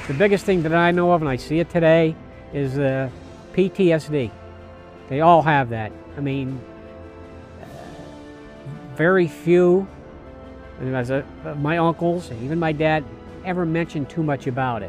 The biggest thing that I know of, and I see it today, is PTSD. They all have that. I mean, very few, my uncles, and even my dad, ever mentioned too much about it.